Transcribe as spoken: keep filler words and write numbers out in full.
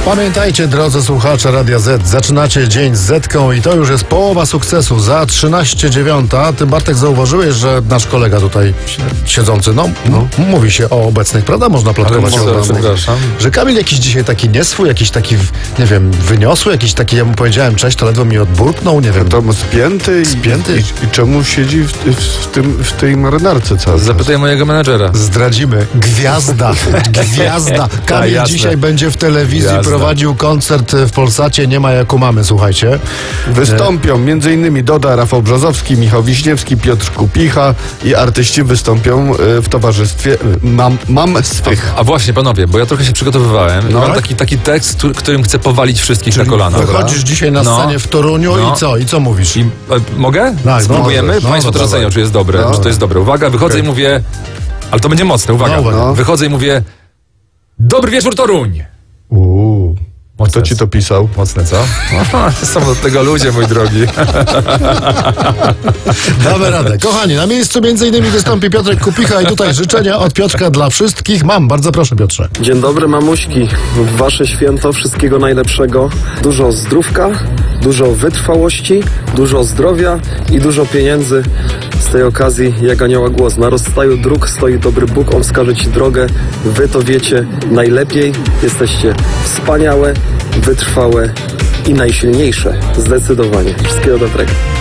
Pamiętajcie, drodzy słuchacze Radia Z, zaczynacie dzień z Zetką i to już jest połowa sukcesu. Za trzynaście dziewiąta. Ty, Bartek, zauważyłeś, że nasz kolega tutaj siedzący, no, no. M- mówi się o obecnych, prawda? Można plotkować o obecnych. Że Kamil jakiś dzisiaj taki nieswój, jakiś taki, nie wiem, wyniosły, jakiś taki, ja mu powiedziałem cześć, to ledwo mi odburknął, nie wiem. To spięty, i, spięty. I, i czemu siedzi w, w, w, tym, w tej marynarce cały czas? Zapytaj mojego menadżera. Zdradzimy. Gwiazda. Gwiazda. Kamil A, dzisiaj będzie w telewizji Jasne. prowadził koncert w Polsacie. Nie ma jak u mamy, słuchajcie. Wystąpią między innymi Doda, Rafał Brzozowski, Michał Wiśniewski, Piotr Kupicha i artyści wystąpią e, w towarzystwie Mam, mam swych. A właśnie, panowie, bo ja trochę się przygotowywałem. No. Mam taki, taki tekst, który- którym chcę powalić wszystkich na kolana. Wychodzisz dzisiaj na No. scenie w Toruniu No. i co? I co mówisz? I, e, mogę? Tak, Spróbujemy? możesz. No, Państwo no, to ocenią, dawaj. czy jest dobre, No. czy to jest dobre. Uwaga, wychodzę Okej. i mówię... Ale to będzie mocne, uwaga. No, uwaga. No. Wychodzę i mówię... Dobry wieczór, Toruń! Uuu. Mocne, Kto ci to pisał? Mocne, co? Są od tego ludzie, mój drogi. Damy radę. Kochani, na miejscu między innymi wystąpi Piotrek Kupicha i tutaj życzenia od Piotrka dla wszystkich. Mam, bardzo proszę, Piotrze. Dzień dobry, mamuśki. W wasze święto wszystkiego najlepszego. Dużo zdrówka, dużo wytrwałości, dużo zdrowia i dużo pieniędzy. Z tej okazji, jak anioła głos. Na rozstaju dróg stoi dobry Bóg, On wskaże ci drogę. Wy to wiecie najlepiej. Jesteście wspaniałe, wytrwałe i najsilniejsze. Zdecydowanie. Wszystkiego dobrego.